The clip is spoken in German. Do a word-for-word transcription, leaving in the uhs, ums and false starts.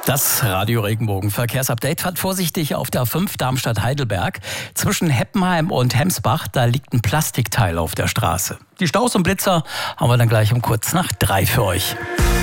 Das Radio Regenbogen Verkehrsupdate. Fahrt vorsichtig auf der A fünf Darmstadt-Heidelberg. Zwischen Heppenheim und Hemsbach, da liegt ein Plastikteil auf der Straße. Die Staus und Blitzer haben wir dann gleich um kurz nach drei für euch.